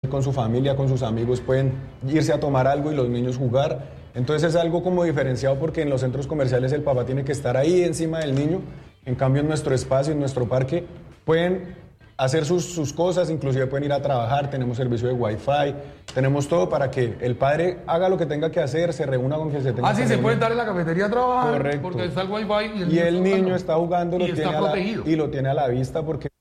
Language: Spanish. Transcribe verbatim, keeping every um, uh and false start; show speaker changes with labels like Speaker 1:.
Speaker 1: con su familia, con sus amigos, pueden irse a tomar algo y los niños jugar. Entonces es algo como diferenciado porque en los centros comerciales el papá tiene que estar ahí encima del niño. En cambio en nuestro espacio, en nuestro parque, pueden hacer sus, sus cosas, inclusive pueden ir a trabajar, tenemos servicio de wifi, tenemos todo para que el padre haga lo que tenga que hacer, se reúna con quien se tenga
Speaker 2: Ah, sí,
Speaker 1: que
Speaker 2: se
Speaker 1: reunir.
Speaker 2: puede estar en la cafetería a trabajar.
Speaker 1: Correcto.
Speaker 2: Porque está el wifi y el
Speaker 1: Y
Speaker 2: niño
Speaker 1: el
Speaker 2: está
Speaker 1: niño
Speaker 2: jugando.
Speaker 1: está jugando lo
Speaker 2: Y está
Speaker 1: tiene a la-
Speaker 2: protegido.
Speaker 1: y lo tiene a la vista porque